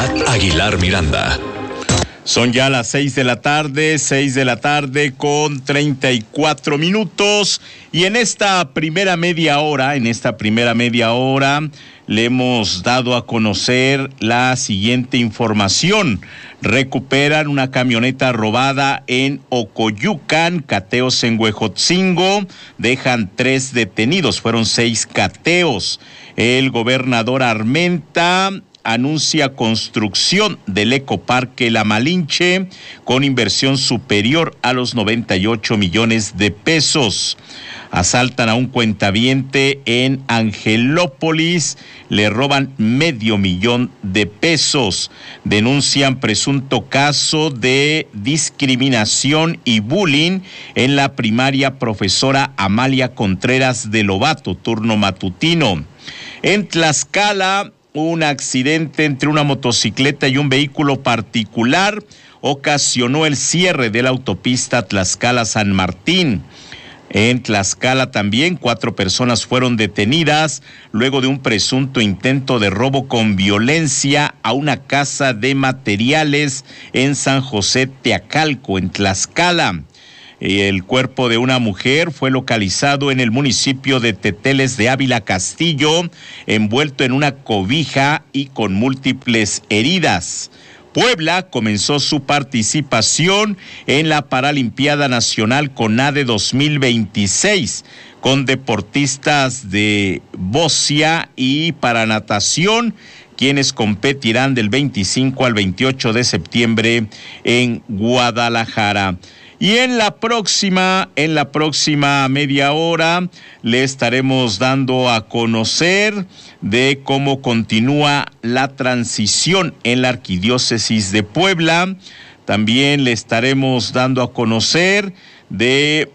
Ciudad Aguilar Miranda. Son ya las 6 de la tarde con 34 minutos, y en esta primera media hora, le hemos dado a conocer la siguiente información. Recuperan una camioneta robada en Ocoyucan, cateos en Huejotzingo, dejan 3 detenidos, fueron 6 cateos. El gobernador Armenta anuncia construcción del ecoparque La Malinche con inversión superior a los 98 millones de pesos. Asaltan a un cuentaviente en Angelópolis, le roban $500,000 de pesos. Denuncian presunto caso de discriminación y bullying en la primaria profesora Amalia Contreras de Lobato, turno matutino. En Tlaxcala, un accidente entre una motocicleta y un vehículo particular ocasionó el cierre de la autopista Tlaxcala-San Martín. En Tlaxcala también 4 personas fueron detenidas luego de un presunto intento de robo con violencia a una casa de materiales en San José Teacalco, en Tlaxcala. El cuerpo de una mujer fue localizado en el municipio de Teteles de Ávila Castillo, envuelto en una cobija y con múltiples heridas. Puebla comenzó su participación en la Paralimpiada Nacional CONADE 2026 con deportistas de bocia y para natación, quienes competirán del 25 al 28 de septiembre en Guadalajara. Y en la próxima media hora le estaremos dando a conocer de cómo continúa la transición en la Arquidiócesis de Puebla. También le estaremos dando a conocer de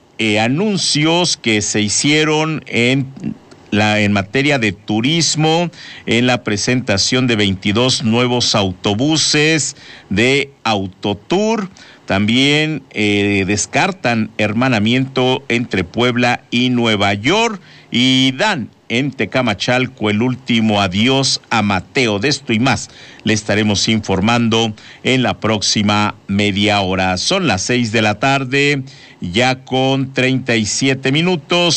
anuncios que se hicieron en materia de turismo, en la presentación de 22 nuevos autobuses de Autotour. También descartan hermanamiento entre Puebla y Nueva York y dan en Tecamachalco el último adiós a Mateo. De esto y más le estaremos informando en la próxima media hora. Son las 6 de la tarde, ya con 37 minutos,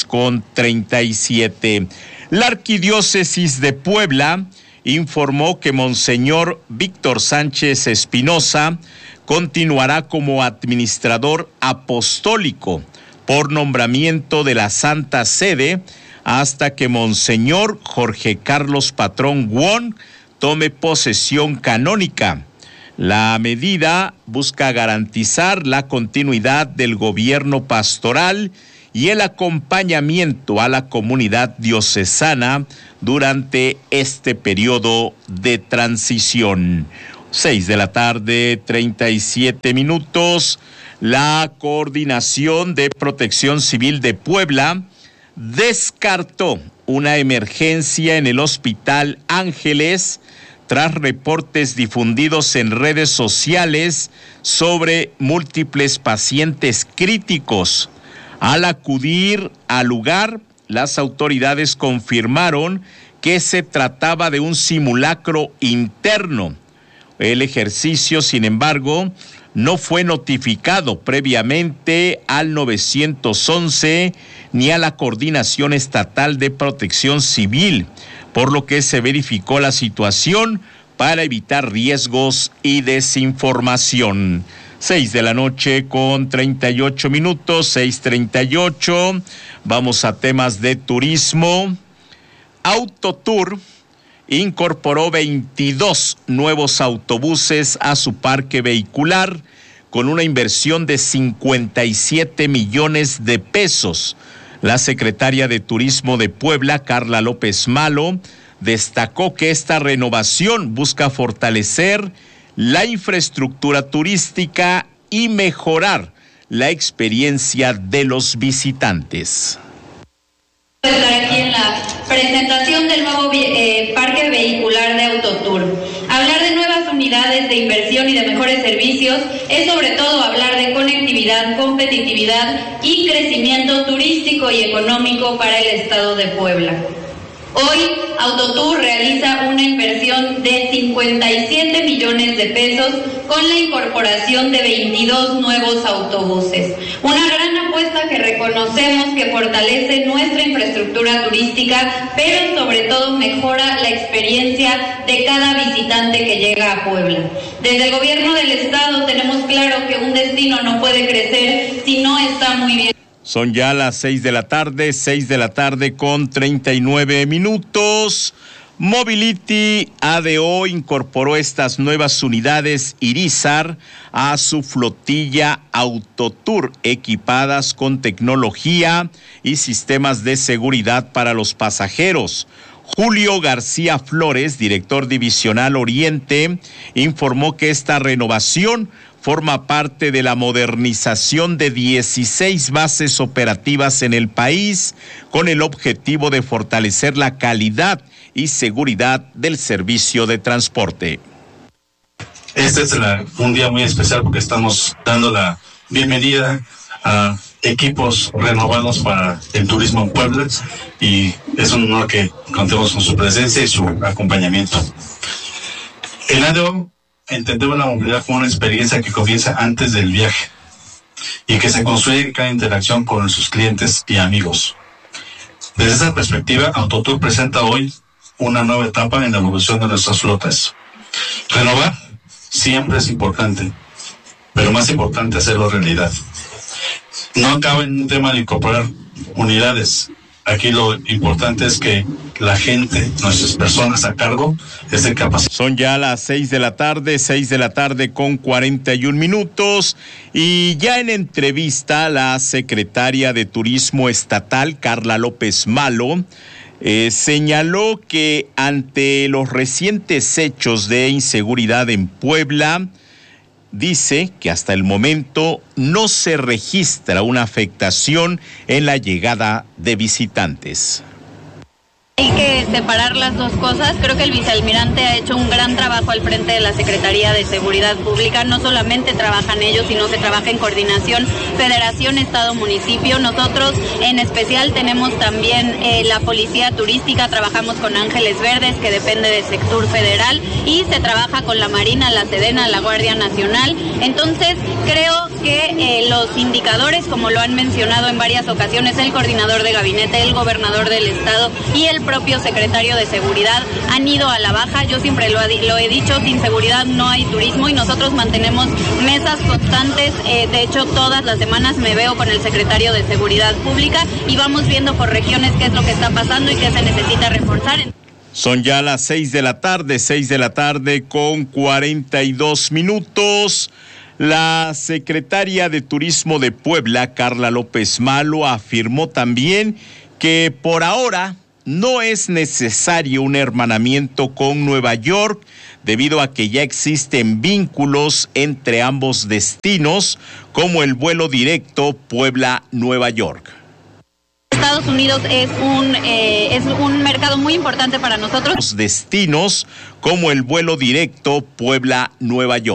6:37. La Arquidiócesis de Puebla informó que Monseñor Víctor Sánchez Espinosa continuará como administrador apostólico por nombramiento de la Santa Sede hasta que Monseñor Jorge Carlos Patrón Wong tome posesión canónica. La medida busca garantizar la continuidad del gobierno pastoral y el acompañamiento a la comunidad diocesana durante este periodo de transición. 6 de la tarde, 37 minutos. La Coordinación de Protección Civil de Puebla descartó una emergencia en el Hospital Ángeles tras reportes difundidos en redes sociales sobre múltiples pacientes críticos. Al acudir al lugar, las autoridades confirmaron que se trataba de un simulacro interno. El ejercicio, sin embargo, no fue notificado previamente al 911 ni a la Coordinación Estatal de Protección Civil, por lo que se verificó la situación para evitar riesgos y desinformación. 6 de la noche con 38 minutos, 6:38. Vamos a temas de turismo. Autotour incorporó 22 nuevos autobuses a su parque vehicular con una inversión de 57 millones de pesos. La secretaria de Turismo de Puebla, Carla López Malo, destacó que esta renovación busca fortalecer la infraestructura turística y mejorar la experiencia de los visitantes. Estar aquí en la presentación del nuevo parque vehicular de Autotour. Hablar de nuevas unidades de inversión y de mejores servicios es sobre todo hablar de conectividad, competitividad y crecimiento turístico y económico para el estado de Puebla. Hoy, Autotour realiza una inversión inversión de 57 millones de pesos con la incorporación de 22 nuevos autobuses. Una gran apuesta que reconocemos que fortalece nuestra infraestructura turística, pero sobre todo mejora la experiencia de cada visitante que llega a Puebla. Desde el gobierno del estado tenemos claro que un destino no puede crecer si no está muy bien. Son ya las 6 de la tarde con 39 minutos. Mobility ADO incorporó estas nuevas unidades Irizar a su flotilla Autotour, equipadas con tecnología y sistemas de seguridad para los pasajeros. Julio García Flores, director divisional Oriente, informó que esta renovación forma parte de la modernización de 16 bases operativas en el país, con el objetivo de fortalecer la calidad y seguridad del servicio de transporte. Este es un día muy especial porque estamos dando la bienvenida a equipos renovados para el turismo en Puebla, y es un honor que contemos con su presencia y su acompañamiento. En ADO entendemos la movilidad como una experiencia que comienza antes del viaje y que se construye en cada interacción con sus clientes y amigos. Desde esa perspectiva, Autotour presenta hoy una nueva etapa en la evolución de nuestras flotas. Renovar siempre es importante, pero más importante hacerlo realidad. No acaba en un tema de incorporar unidades. Aquí lo importante es que la gente, nuestras personas a cargo, estén capacitadas. Son ya las 6 de la tarde con 41 minutos. Y ya en entrevista, la secretaria de Turismo Estatal, Carla López Malo, señaló que ante los recientes hechos de inseguridad en Puebla, dice que hasta el momento no se registra una afectación en la llegada de visitantes. Hay que separar las dos cosas. Creo que el vicealmirante ha hecho un gran trabajo al frente de la Secretaría de Seguridad Pública. No solamente trabajan ellos, sino que trabaja en coordinación Federación, Estado, Municipio. Nosotros en especial tenemos también la Policía Turística, trabajamos con Ángeles Verdes, que depende del sector federal, y se trabaja con la Marina, la Sedena, la Guardia Nacional. Entonces creo que los indicadores, como lo han mencionado en varias ocasiones el coordinador de gabinete, el gobernador del estado y el propio secretario de Seguridad, han ido a la baja. Yo siempre lo he dicho, sin seguridad no hay turismo, y nosotros mantenemos mesas constantes. De hecho, todas las semanas me veo con el secretario de Seguridad Pública y vamos viendo por regiones qué es lo que está pasando y qué se necesita reforzar. Son ya las 6 de la tarde con 42 minutos. La secretaria de Turismo de Puebla, Carla López Malo, afirmó también que por ahora no es necesario un hermanamiento con Nueva York, debido a que ya existen vínculos entre ambos destinos, como el vuelo directo Puebla-Nueva York. Estados Unidos es un mercado muy importante para nosotros. Destinos como el vuelo directo Puebla-Nueva York.